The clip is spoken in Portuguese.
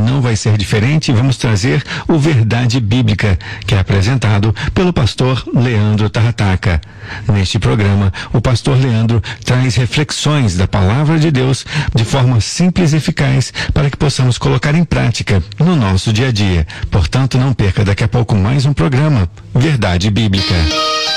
não vai ser diferente e vamos trazer o Verdade Bíblica, que é apresentado pelo pastor Leandro Tarrataca. Neste programa, o pastor Leandro traz reflexões da Palavra de Deus de forma simples e eficaz para que possamos colocar em prática no nosso dia a dia. Portanto, não perca daqui a pouco mais um programa Verdade Bíblica.